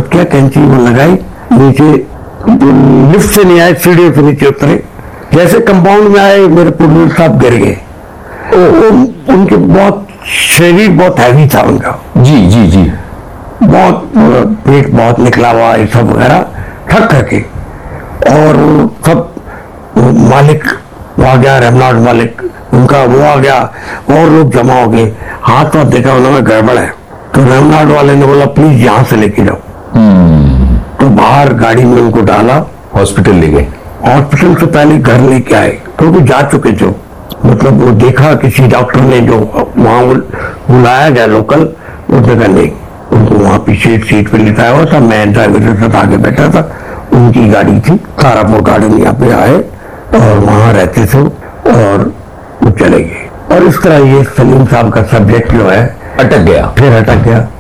मदद किया, कैंची वो लगाई, नीचे लिफ्ट से नहीं आए, सीढ़ियों से नीचे उतरे, जैसे कंपाउंड में आए मेरे पुलिस साहब गिर गए। उनके बहुत शरीर बहुत हैवी था उनका, जी जी जी, बहुत पेट बहुत निकला हुआ ये सब वगैरह, थक करके। और वो सब मालिक आ गया, रमनाथ मालिक उनका वो आ गया, और लोग जमा हो गए। हाथ तो देखा उन्होंने गड़बड़ है, तो रमनाथ वाले ने बोला प्लीज यहाँ से लेके जाओ। तो बाहर गाड़ी में उनको डाला, हॉस्पिटल ले गए। हॉस्पिटल से पहले घर लेके आए, क्योंकि जा चुके थे। मतलब वो देखा किसी डॉक्टर ने जो वहां बुलाया गया लोकल, उसने कहा नहीं, उनको वहां पीछे सीट पे लिटाया हुआ था, मैं ड्राइवर के साथ आगे बैठा था, उनकी गाड़ी थी, तारापुर गार्डन यहाँ पे आए और वहां रहते थे और वो चले गए। और इस तरह ये सलीम साहब का सब्जेक्ट जो है अटक गया, फिर अटक गया।